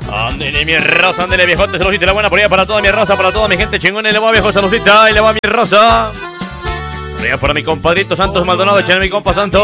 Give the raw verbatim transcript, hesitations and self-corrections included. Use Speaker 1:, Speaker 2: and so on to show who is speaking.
Speaker 1: Ándele mi raza, ándele viejote, saludita, la buena por allá para toda mi raza, para toda mi gente chingona, y le va viejo, saludita, y le va mi raza. Por allá para mi compadrito Santos Maldonado, echale mi compa Santos.